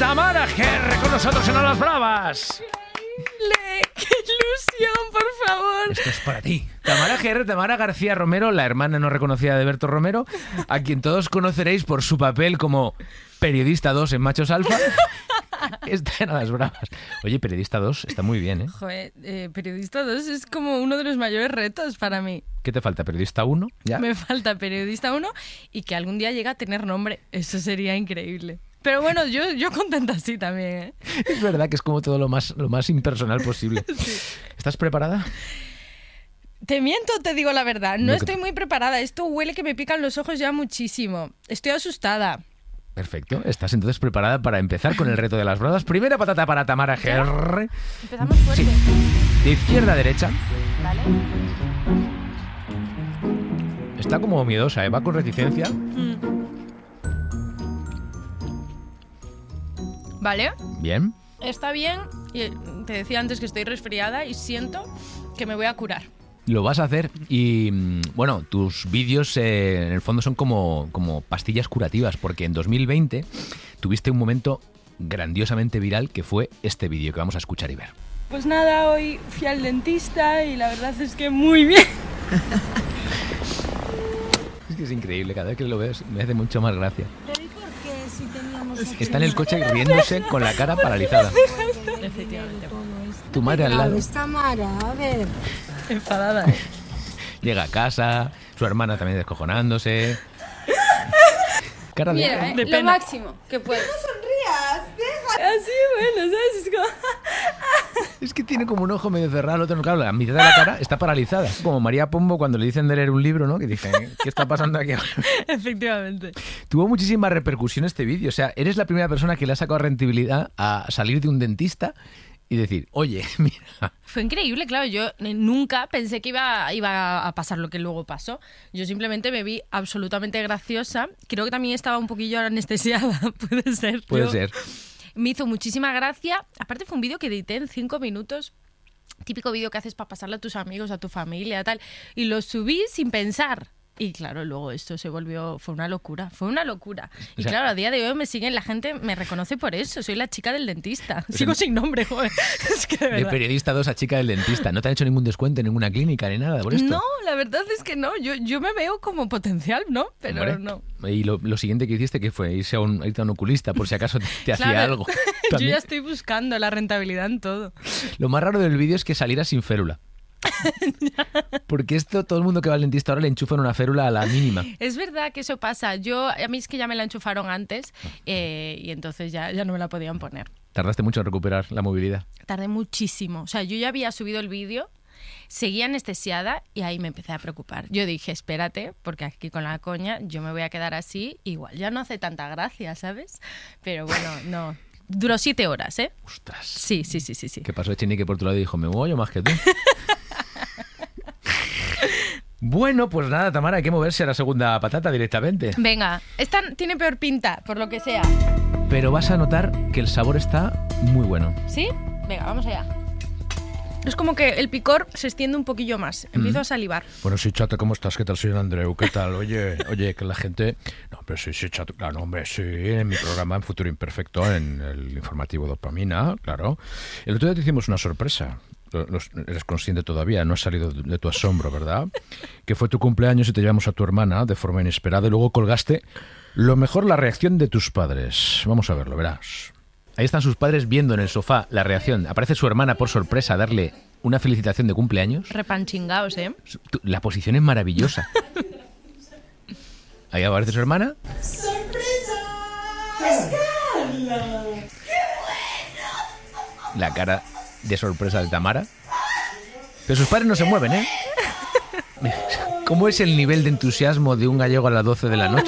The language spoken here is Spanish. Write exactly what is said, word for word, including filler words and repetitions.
Tamara Ger con nosotros en A las Bravas. Le, ¡qué ilusión, por favor! Esto es para ti. Tamara Ger, Tamara García Romero, la hermana no reconocida de Berto Romero, a quien todos conoceréis por su papel como Periodista dos en Machos Alfa. Está en A las Bravas. Oye, Periodista dos está muy bien, ¿eh? Joder, eh, Periodista dos es como uno de los mayores retos para mí. ¿Qué te falta? ¿Periodista uno? ¿Ya? Me falta Periodista uno y que algún día llegue a tener nombre. Eso sería increíble. Pero bueno, yo, yo contenta así también, ¿eh? Es verdad que es como todo lo más, lo más impersonal posible. Sí. ¿Estás preparada? Te miento, te digo la verdad. No, no estoy te... muy preparada. Esto huele que me pican los ojos ya muchísimo. Estoy asustada. Perfecto. ¿Estás entonces preparada para empezar con el reto de las bravas? Primera patata para Tamara Ger. Empezamos fuerte. Sí. De izquierda a derecha. Vale. Está como miedosa, ¿eh? Va con reticencia. Mm. Vale. Bien. Está bien. Y te decía antes que estoy resfriada y siento que me voy a curar. Lo vas a hacer y, bueno, tus vídeos eh, en el fondo son como, como pastillas curativas, porque en dos mil veinte tuviste un momento grandiosamente viral que fue este vídeo que vamos a escuchar y ver. Pues nada, hoy fui al dentista y la verdad es que muy bien. Es que es increíble, cada vez que lo veo me hace mucho más gracia. Pero ¿y por qué si teníamos... Está en el coche riéndose con la cara paralizada. Efectivamente. Tu madre al lado. Está Mara, a ver... Enfadada, ¿eh? Llega a casa, su hermana también descojonándose. Cara de... Mira, ¿eh? de Lo pena. máximo que puedes. No sonrías, deja... Así, bueno, ¿sabes? Es como... Es que tiene como un ojo medio cerrado, el otro no, claro, la mitad de la cara está paralizada. Como María Pombo cuando le dicen de leer un libro, ¿no? Que dice, ¿qué está pasando aquí ahora? Efectivamente. Tuvo muchísima repercusión este vídeo. O sea, eres la primera persona que le ha sacado rentabilidad a salir de un dentista y decir, oye, mira... Fue increíble, claro. Yo nunca pensé que iba, iba a pasar lo que luego pasó. Yo simplemente me vi absolutamente graciosa. Creo que también estaba un poquillo anestesiada, puede ser. Puede Yo, ser. Me hizo muchísima gracia. Aparte fue un vídeo que edité en cinco minutos. Típico vídeo que haces para pasarle a tus amigos, a tu familia, tal. Y lo subí sin pensar. Y claro, luego esto se volvió... Fue una locura, fue una locura. Y o sea, claro, a día de hoy me siguen, la gente me reconoce por eso. Soy la chica del dentista. Sigo sin nombre, joder. Es que de De verdad. Periodista dos a chica del dentista. ¿No te han hecho ningún descuento en ninguna clínica ni nada por esto? No, la verdad es que no. Yo, yo me veo como potencial, ¿no? Pero Hombre. no. Y lo, lo siguiente que hiciste, que fue irse a un, irte a un oculista por si acaso te, te hacía Claro, algo. Yo También. ya estoy buscando la rentabilidad en todo. Lo más raro del vídeo es que saliera sin férula. Porque esto, todo el mundo que va al dentista ahora le enchufan una férula a la mínima. Es verdad que eso pasa. Yo, a mí es que ya me la enchufaron antes eh, y entonces ya, ya no me la podían poner. Tardaste mucho en recuperar la movilidad. Tardé muchísimo. O sea, yo ya había subido el vídeo, seguía anestesiada y ahí me empecé a preocupar. Yo dije, espérate, porque aquí con la coña yo me voy a quedar así. Igual ya no hace tanta gracia, ¿sabes? Pero bueno, no. Duró siete horas, ¿eh? Ostras. Sí, sí, sí, sí, sí. ¿Qué pasó, Chenique, por tu lado y dijo, me muevo yo más que tú? Bueno, pues nada, Tamara, hay que moverse a la segunda patata directamente. Venga, esta tiene peor pinta, por lo que sea. Pero vas a notar que el sabor está muy bueno. ¿Sí? Venga, vamos allá. Es como que el picor se extiende un poquillo más. Empiezo Mm. a salivar. Bueno, sí, chata, ¿cómo estás? ¿Qué tal, señor Andreu? ¿Qué tal? Oye, oye, que la gente... No, hombre, sí, sí, chato, claro, hombre, sí, en mi programa en Futuro Imperfecto, en el informativo Dopamina, claro. El otro día te hicimos una sorpresa. Lo- los- eres consciente todavía, no has salido de, de tu asombro, ¿verdad? Que fue tu cumpleaños y te llevamos a tu hermana de forma inesperada y luego colgaste lo mejor la reacción de tus padres. Vamos a verlo, verás. Ahí están sus padres viendo en el sofá la reacción. Aparece su hermana por sorpresa a darle una felicitación de cumpleaños. Repanchingaos, ¿eh? Su- tu- La posición es maravillosa. Ahí aparece su hermana. La cara de sorpresa de Tamara. Pero sus padres no se mueven, ¿eh? ¿Cómo es el nivel de entusiasmo de un gallego a las doce de la noche?